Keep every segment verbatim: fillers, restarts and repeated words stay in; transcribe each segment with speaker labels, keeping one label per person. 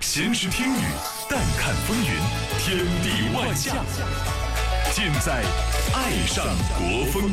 Speaker 1: 闲时听雨，淡看风云，天地万象，尽在爱上国风。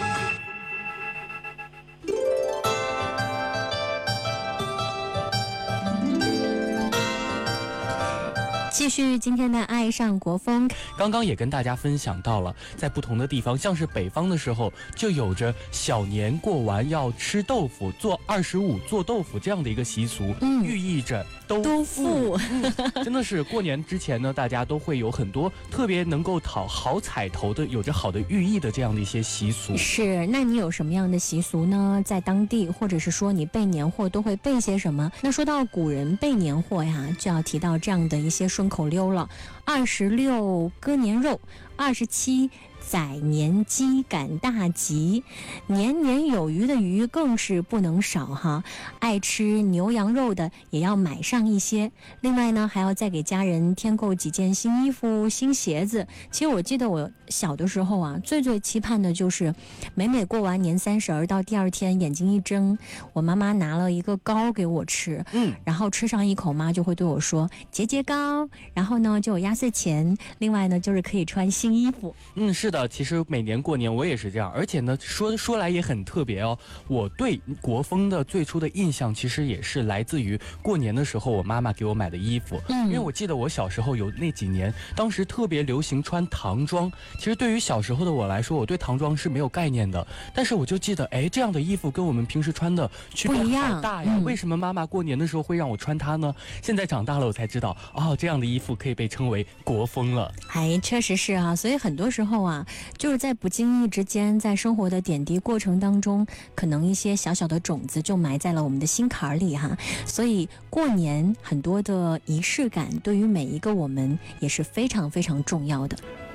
Speaker 2: 继续今天的爱上国风，
Speaker 3: 刚刚也跟大家分享到了，在不同的地方，像是北方的时候，就有着小年过完要吃豆腐、做二十五做豆腐这样的一个习俗，嗯，寓意着兜富。嗯，真的是过年之前呢，大家都会有很多特别能够讨好彩头的、有着好的寓意的这样的一些习俗。
Speaker 2: 是，那你有什么样的习俗呢？在当地，或者是说你备年货都会备些什么？那说到古人备年货呀，就要提到这样的一些顺口溜了：二十六割年肉，二十七宰年鸡赶大吉，年年有余的余更是不能少哈。爱吃牛羊肉的也要买上一些，另外呢还要再给家人添购几件新衣服、新鞋子。其实我记得我小的时候啊，最最期盼的就是每每过完年三十儿到第二天眼睛一睁，我妈妈拿了一个糕给我吃，嗯，然后吃上一口，妈就会对我说节节高，然后呢就有压岁钱，另外呢就是可以穿新衣服。
Speaker 3: 嗯，是的，其实每年过年我也是这样，而且呢说说来也很特别哦。我对国风的最初的印象其实也是来自于过年的时候我妈妈给我买的衣服，嗯，因为我记得我小时候有那几年，当时特别流行穿唐装。其实对于小时候的我来说，我对唐装是没有概念的，但是我就记得，哎，这样的衣服跟我们平时穿的区别好大呀，嗯，为什么妈妈过年的时候会让我穿它呢？现在长大了我才知道，哦，这样的衣服可以被称为国风了。
Speaker 2: 哎，确实是啊，所以很多时候啊，就是在不经意之间，在生活的点滴过程当中，可能一些小小的种子就埋在了我们的心坎里哈。所以过年很多的仪式感，对于每一个我们也是非常非常重要的。